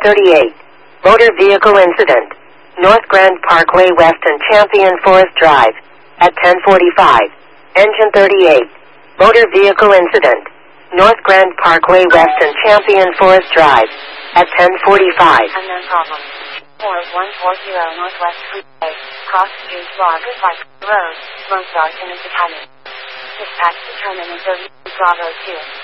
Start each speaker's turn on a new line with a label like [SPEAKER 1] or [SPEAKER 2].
[SPEAKER 1] 10:38. Motor vehicle incident. North Grand Parkway West and Champion Forest Drive. At 10:45. Engine 38. Motor vehicle incident. North Grand Parkway West and Champion Forest Drive. At 10:45.
[SPEAKER 2] Unknown problem. 4140 Northwest Freeway. Cross Street Blogger Bike Road. Lone Star Tennis Academy. Dispatch determined in 30 Bravo 2.